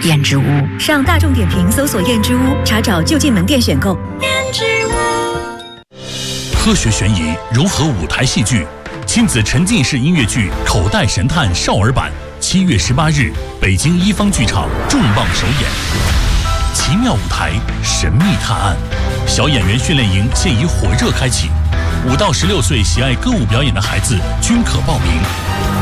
胭脂屋。 上大众点评搜索胭脂屋，查找就近门店选购。 胭脂屋。 科学悬疑融合舞台戏剧，亲子沉浸式音乐剧《口袋神探》少儿版，7月18日，北京一方剧场重磅首演。奇妙舞台，神秘探案，小演员训练营现已火热开启，5到16岁喜爱歌舞表演的孩子均可报名。